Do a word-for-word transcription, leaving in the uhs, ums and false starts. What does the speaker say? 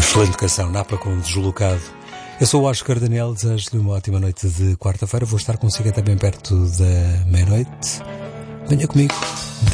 Excelente canção, Napa com Deslocado. Eu sou o Oscar Daniel, desejo-lhe uma ótima noite de quarta-feira. Vou estar consigo até bem perto da meia-noite. Venha comigo.